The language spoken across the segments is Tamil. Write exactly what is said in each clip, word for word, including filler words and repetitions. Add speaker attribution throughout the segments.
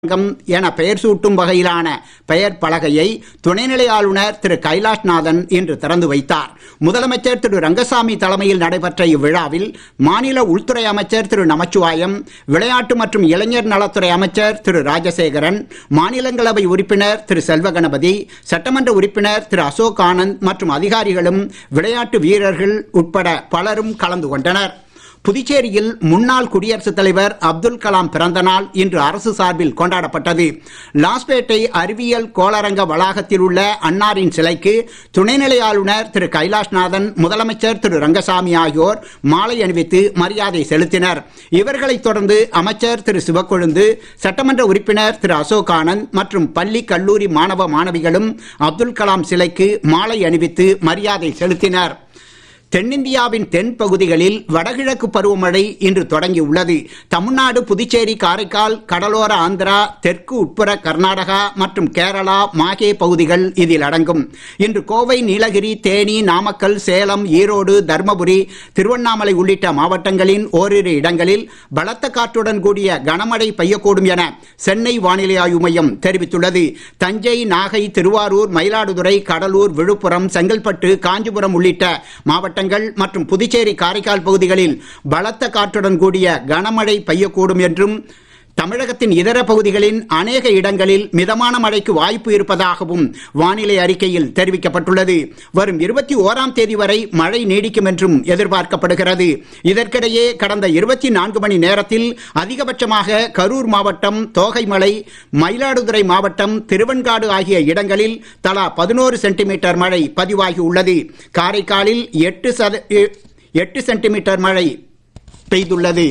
Speaker 1: என பெயர் சூட்டும் வகையிலான பெயர் பலகையை துணைநிலை ஆளுநர் திரு கைலாஷ்நாதன் இன்று திறந்து வைத்தார். முதலமைச்சர் திரு ரங்கசாமி தலைமையில் நடைபெற்ற இவ்விழாவில் மாநில உள்துறை அமைச்சர் திரு நமச்சிவாயம், விளையாட்டு மற்றும் இளைஞர் நலத்துறை அமைச்சர் திரு ராஜசேகரன், மாநிலங்களவை உறுப்பினர் திரு செல்வகணபதி, சட்டமன்ற உறுப்பினர் திரு அசோக் ஆனந்த் மற்றும் அதிகாரிகளும் விளையாட்டு வீரர்கள் உட்பட பலரும் கலந்து கொண்டனர். புதுச்சேரியில் முன்னாள் குடியரசுத் தலைவர் அப்துல் கலாம் பிறந்த நாள் இன்று அரசு சார்பில் கொண்டாடப்பட்டது. லாஸ்பேட்டை அறிவியல் கோளரங்க வளாகத்தில் உள்ள அன்னாரின் சிலைக்கு துணைநிலை ஆளுநர் திரு கைலாஷ்நாதன், முதலமைச்சர் திரு ரங்கசாமி ஆகியோர் மாலை அணிவித்து மரியாதை செலுத்தினர். இவர்களைத் தொடர்ந்து அமைச்சர் திரு சிவக்கொழுந்து, சட்டமன்ற உறுப்பினர் திரு அசோக் ஆனந்த் மற்றும் பள்ளி கல்லூரி மாணவ மாணவிகளும் அப்துல் கலாம் சிலைக்கு மாலை அணிவித்து மரியாதை செலுத்தினர். தென்னிந்தியாவின் தென் பகுதிகளில் வடகிழக்கு பருவமழை இன்று தொடங்கியுள்ளது. தமிழ்நாடு, புதுச்சேரி, காரைக்கால், கடலோர ஆந்திரா, தெற்கு உட்புற கர்நாடகா மற்றும் கேரளா, மாஹே பகுதிகள் இதில் அடங்கும். இன்று கோவை, நீலகிரி, தேனி, நாமக்கல், சேலம், ஈரோடு, தர்மபுரி, திருவண்ணாமலை உள்ளிட்ட மாவட்டங்களின் ஓரிரு இடங்களில் பலத்த காற்றுடன் கூடிய கனமழை பெய்யக்கூடும் என சென்னை வானிலை ஆய்வு மையம் தெரிவித்துள்ளது. தஞ்சை, நாகை, திருவாரூர், மயிலாடுதுறை, கடலூர், விழுப்புரம், செங்கல்பட்டு, காஞ்சிபுரம் உள்ளிட்ட மாவட்ட மற்றும் புதுச்சேரி, காரைக்கால் பகுதிகளில் பலத்த காற்றுடன் கூடிய கனமழை பெய்யக்கூடும் என்றும், தமிழகத்தின் இதர பகுதிகளின் அநேக இடங்களில் மிதமான மழைக்கு வாய்ப்பு இருப்பதாகவும் வானிலை அறிக்கையில் தெரிவிக்கப்பட்டுள்ளது. வரும் இருபத்தி ஓராம் தேதி வரை மழை நீடிக்கும் என்றும் எதிர்பார்க்கப்படுகிறது. இதற்கிடையே கடந்த இருபத்தி நான்கு மணி நேரத்தில் அதிகபட்சமாக கரூர் மாவட்டம் தோகைமலை, மயிலாடுதுறை மாவட்டம் திருவெண்காடு ஆகிய இடங்களில் தலா பதினோரு சென்டிமீட்டர் மழை பதிவாகி உள்ளது. காரைக்காலில் எட்டு சத எட்டு சென்டிமீட்டர் மழை பெய்துள்ளது.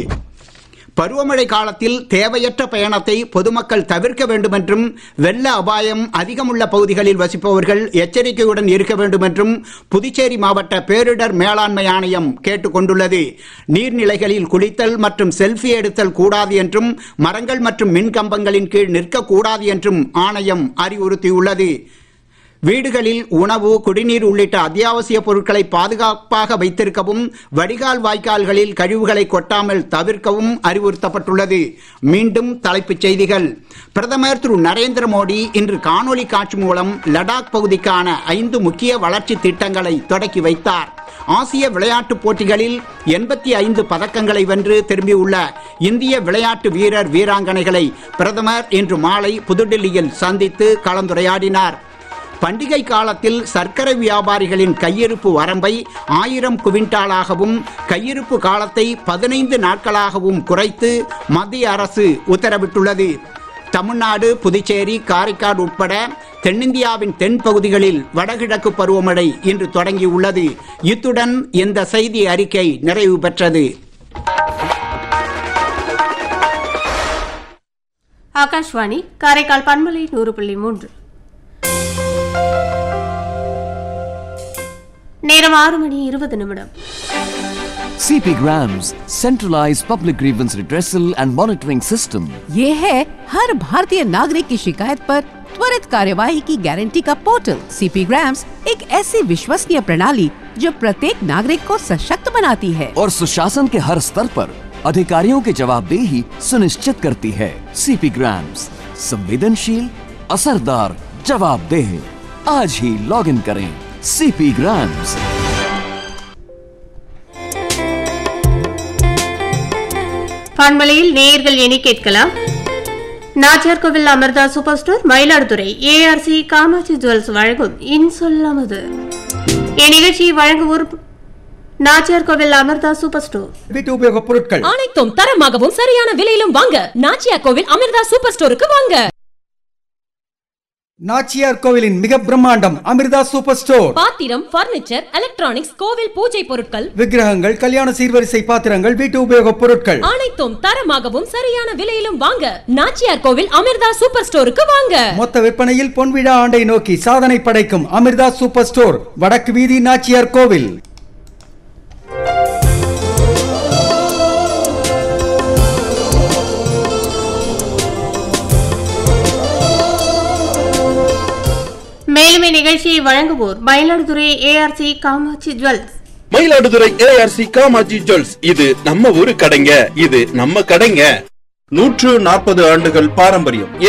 Speaker 1: பருவமழை காலத்தில் தேவையற்ற பயணத்தை பொதுமக்கள் தவிர்க்க வேண்டும் என்றும், வெள்ள அபாயம் அதிகமுள்ள பகுதிகளில் வசிப்பவர்கள் எச்சரிக்கையுடன் இருக்க வேண்டும் என்றும் புதுச்சேரி மாவட்ட பேரிடர் மேலாண்மை ஆணையம் கேட்டுக் கொண்டுள்ளது. நீர்நிலைகளில் குளித்தல் மற்றும் செல்ஃபி எடுத்தல் கூடாது என்றும், மரங்கள் மற்றும் மின் கம்பங்களின் கீழ் நிற்கக்கூடாது என்றும் ஆணையம் அறிவுறுத்தியுள்ளது. வீடுகளில் உணவு, குடிநீர் உள்ளிட்ட அத்தியாவசிய பொருட்களை பாதுகாப்பாக வைத்திருக்கவும், வடிகால் வாய்க்கால்களில் கழிவுகளை கொட்டாமல் தவிர்க்கவும் அறிவுறுத்தப்பட்டுள்ளது. மீண்டும் தலைப்புச் செய்திகள். பிரதமர் திரு நரேந்திர மோடி இன்று காணொலி காட்சி மூலம் லடாக் பகுதிக்கான ஐந்து முக்கிய வளர்ச்சி திட்டங்களை தொடக்கி வைத்தார். ஆசிய விளையாட்டுப் போட்டிகளில் எண்பத்தி ஐந்து பதக்கங்களை வென்று திரும்பியுள்ள இந்திய விளையாட்டு வீரர் வீராங்கனைகளை பிரதமர் இன்று மாலை புதுடில்லியில் சந்தித்து கலந்துரையாடினார். பண்டிகை காலத்தில் சர்க்கரை வியாபாரிகளின் கையிருப்பு வரம்பை ஆயிரம் குவிண்டாலாகவும், கையிருப்பு காலத்தை பதினைந்து நாட்களாகவும் குறைத்து மத்திய அரசு உத்தரவிட்டுள்ளது. தமிழ்நாடு, புதுச்சேரி, காரைக்கால் உட்பட தென்னிந்தியாவின் தென் பகுதிகளில் வடகிழக்கு பருவமழை இன்று தொடங்கியுள்ளது. இத்துடன் இந்த செய்தி அறிக்கை நிறைவு பெற்றது.
Speaker 2: ஆகாஷ்வாணி காரைக்கால் பண்பலை நூறு புள்ளி மூன்று. நேரம் ஆறு மணி இருபது நிமிடம்.
Speaker 3: C P Grams, centralized public grievance redressal and monitoring system.
Speaker 4: ये है हर भारतीय नागरिक की शिकायत पर त्वरित कार्यवाही की गारंटी का पोर्टल। C P Grams एक ऐसी विश्वसनीय प्रणाली जो प्रत्येक नागरिक को सशक्त बनाती है
Speaker 3: और सुशासन के हर स्तर पर अधिकारियों की जवाबदेही सुनिश्चित करती है। C P Grams, संवेदनशील, असरदार, जवाबदेह। आज ही लॉग इन करें C P Grams.
Speaker 2: பண்பலையில் நேயர்கள் எண்ணி கேட்கலாம். நாச்சியார் கோவில் Amrita super store, Mayiladuthurai A R C Kamakshi jewels வழங்கும் இன்சொல்லாமது. இந்நிகழ்ச்சியை வழங்குவோர் நாச்சியார் கோவில் அமிர்தா சூப்பர் ஸ்டோர்.
Speaker 5: வீட்டு உபயோக பொருட்கள்
Speaker 6: அனைத்தும் தரமாகவும் சரியான விலையிலும் வாங்க நாச்சியார் கோவில் அமிர்தா சூப்பர் ஸ்டோருக்கு வாங்க.
Speaker 5: நாச்சியார் கோவிலின் மிக பிரம்மாண்டம் அமிர்தா சூப்பர் ஸ்டோர்.
Speaker 6: பாத்திரம், பர்னிச்சர், எலக்ட்ரானிக்ஸ், கோவில் பூஜை பொருட்கள்,
Speaker 5: விக்கிரகங்கள், கல்யாண சீர்வரிசை பாத்திரங்கள், வீட்டு உபயோக பொருட்கள்
Speaker 6: அனைத்தும் தரமாகவும் சரியான விலையிலும் வாங்க நாச்சியார் கோவில் அமிர்தா சூப்பர் ஸ்டோருக்கு வாங்க.
Speaker 5: மொத்த விற்பனையில் பொன்விழா ஆண்டை நோக்கி சாதனை படைக்கும் அமிர்தா சூப்பர் ஸ்டோர், வடக்கு வீதி, நாச்சியார் கோவில்.
Speaker 2: மேலும் நிகழ்ச்சியை வழங்குவோர் Mayiladuthurai A R C Kamakshi jewels.
Speaker 7: Mayiladuthurai A R C Kamakshi jewels, இது நம்ம ஊரு கடைங்க, இது நம்ம கடைங்க. நூற்று நாற்பது ஆண்டுகள் பாரம்பரியம்.